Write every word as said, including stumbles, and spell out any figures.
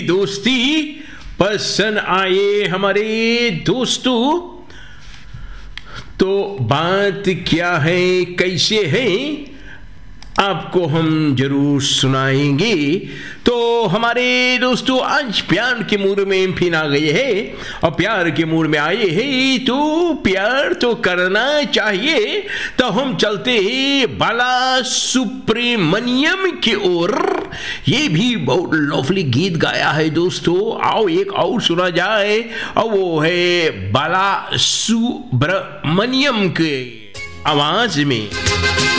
दोस्ती पसंद आए हमारे दोस्तों, तो बात क्या है, कैसे है, आपको हम जरूर सुनाएंगे। तो हमारे दोस्तों आज प्यार के मूड में फिर आ गए हैं, और प्यार के मूड में आए हैं तो प्यार तो करना चाहिए। तो हम चलते हैं बाला सुब्रमण्यम की ओर। ये भी बहुत लवली गीत गाया है दोस्तों, आओ एक और सुना जाए, और वो है बाला सुब्रमण्यम के आवाज में।